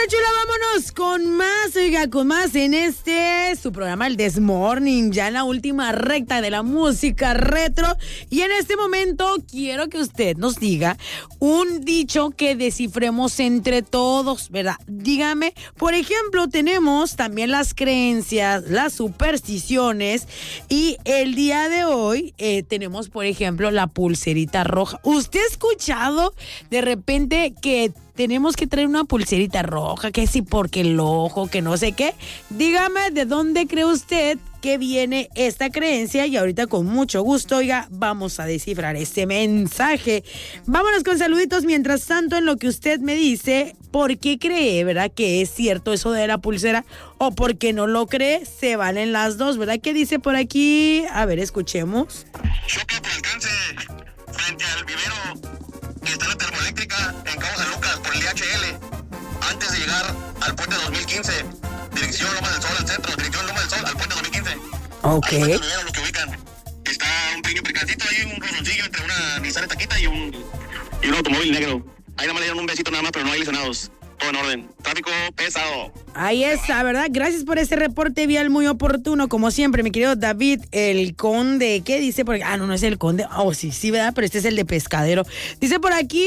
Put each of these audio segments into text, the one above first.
chula, vámonos con más, oiga, con más en su programa El This Morning, ya en la última recta de la música retro. Y en este momento quiero que usted nos diga un dicho que descifremos entre todos, ¿verdad? Dígame, por ejemplo, tenemos también las creencias, las supersticiones, y el día de hoy tenemos, por ejemplo, la pulserita roja. ¿Usted ha escuchado de repente que tenemos que traer una pulserita roja, que sí porque el ojo, que no sé qué? Dígame de dónde cree usted que viene esta creencia y ahorita con mucho gusto, oiga, vamos a descifrar este mensaje. Vámonos con saluditos mientras tanto en lo que usted me dice, ¿por qué cree, verdad, que es cierto eso de la pulsera? O por qué no lo cree, se valen las dos, ¿verdad? ¿Qué dice por aquí? A ver, escuchemos. Choque por alcance frente al vivero que está en la termoeléctrica en Cabo San Lucas por el DHL, antes de llegar al puente 2015, dirección Loma del Sol al centro, dirección Loma del Sol al puente 2015. Ok. Ahí el vivero, lo que ubican. Está un pequeño percancito ahí, un rozoncillo entre una Nissan Taquita y un automóvil negro. Ahí nada más le dieron un besito nada más, pero no hay lesionados. Todo en orden. Tráfico pesado. Ahí está, ¿verdad? Gracias por ese reporte vial muy oportuno, como siempre, mi querido David, el conde. ¿Qué dice por aquí? Ah, no es el conde. Oh, sí, ¿verdad? Pero este es el de Pescadero. Dice por aquí,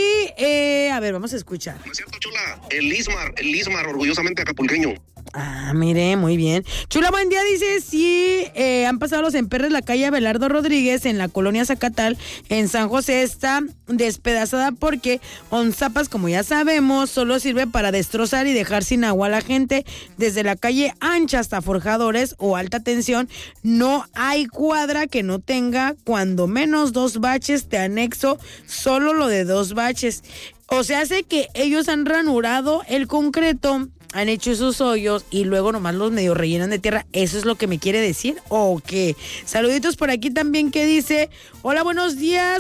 a ver, vamos a escuchar. ¿No es cierto, chula? El Lismar, orgullosamente acapulqueño. Ah, mire, muy bien. Chula, buen día, dice, sí, han pasado los emperres, la calle Abelardo Rodríguez, en la colonia Zacatal, en San José, está despedazada porque Onzapas, como ya sabemos, solo sirve para destrozar y dejar sin agua a la gente. Desde la calle ancha hasta Forjadores o alta tensión, no hay cuadra que no tenga cuando menos 2 baches, te anexo solo lo de 2 baches. O sea, hace que ellos han ranurado el concreto, han hecho esos hoyos y luego nomás los medio rellenan de tierra. ¿Eso es lo que me quiere decir? ¿O qué? Saluditos por aquí también que dice, hola, buenos días,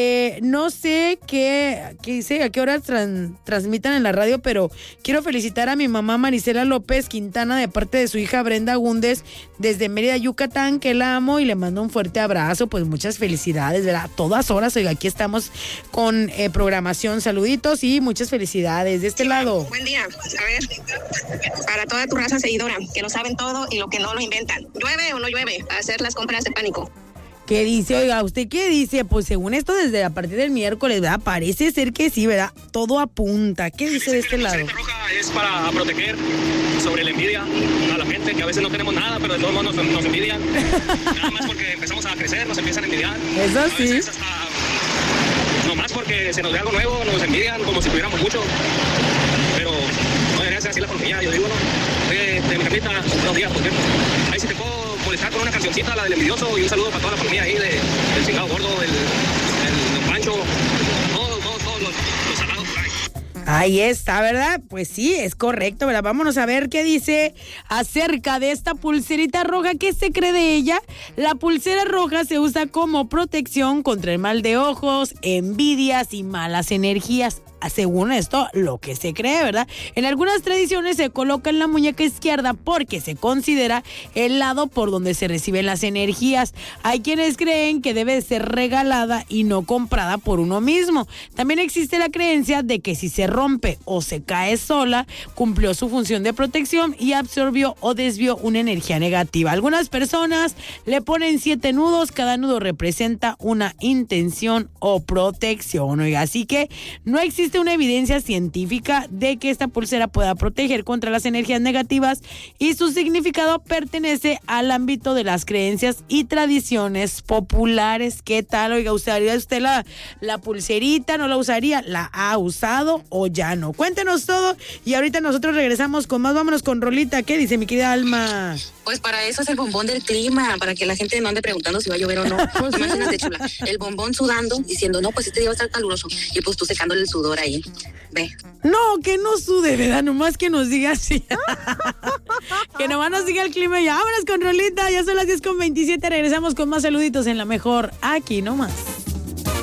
no sé qué dice, a qué hora transmitan en la radio, pero quiero felicitar a mi mamá Marisela López Quintana de parte de su hija Brenda Gúndez desde Mérida, Yucatán, que la amo y le mando un fuerte abrazo. Pues muchas felicidades, ¿verdad? Todas horas, oiga, aquí estamos con programación, saluditos y muchas felicidades de este lado. Buen día, a ver, para toda tu raza seguidora, que lo saben todo y lo que no lo inventan. ¿Llueve o no llueve? A hacer las compras de pánico. ¿Qué dice? Oiga, ¿usted qué dice? Pues según esto, desde a partir del miércoles, ¿verdad? Parece ser que sí, ¿verdad? Todo apunta. ¿Qué dice de este lado? La pulserita roja es para proteger sobre la envidia a la gente, que a veces no tenemos nada, pero de todos modos nos envidian. Nada más porque empezamos a crecer, nos empiezan a envidiar. Eso sí. A veces hasta nomás porque se nos ve algo nuevo, nos envidian como si tuviéramos mucho. Pero no debería ser así la porquería, yo digo, ¿no? Oye, de mi carnita, buenos días, por cierto. Ahí sí te puedo molestar con una cancioncita, la del envidioso, y un saludo para toda la familia ahí, del chingado gordo, del Pancho, todos los salados por ahí. Ahí está, ¿verdad? Pues sí, es correcto, ¿verdad? Vámonos a ver qué dice acerca de esta pulserita roja. ¿Qué se cree de ella? La pulsera roja se usa como protección contra el mal de ojos, envidias y malas energías. Según esto, lo que se cree, ¿verdad? En algunas tradiciones se coloca en la muñeca izquierda porque se considera el lado por donde se reciben las energías. Hay quienes creen que debe ser regalada y no comprada por uno mismo. También existe la creencia de que si se rompe o se cae sola, cumplió su función de protección y absorbió o desvió una energía negativa. Algunas personas le ponen 7 nudos, cada nudo representa una intención o protección. Oiga, así que no existe una evidencia científica de que esta pulsera pueda proteger contra las energías negativas y su significado pertenece al ámbito de las creencias y tradiciones populares. ¿Qué tal? Oiga, ¿usaría usted la pulserita? ¿No la usaría? ¿La ha usado o ya no? Cuéntenos todo y ahorita nosotros regresamos con más. Vámonos con rolita. ¿Qué dice mi querida Alma? Pues para eso es el bombón del clima, para que la gente no ande preguntando si va a llover o no. Imagínate, chula, el bombón sudando, diciendo, no, pues este día va a estar caluroso. Y pues tú secándole el sudor ahí. Ve. No, que no sude, ¿verdad? Nomás que nos diga así. Que nomás nos diga el clima y ya. Vámonos con rolita, ya son las 10:27. Regresamos con más saluditos en la mejor. Aquí nomás.